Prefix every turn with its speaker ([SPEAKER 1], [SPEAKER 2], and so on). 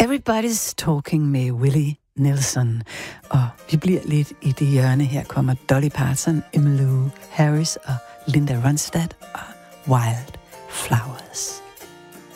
[SPEAKER 1] Everybody's Talking med Willie Nelson. Og vi bliver lidt i det hjørne. Her kommer Dolly Parton, Emmylou Harris og Linda Ronstadt og Wild Flowers.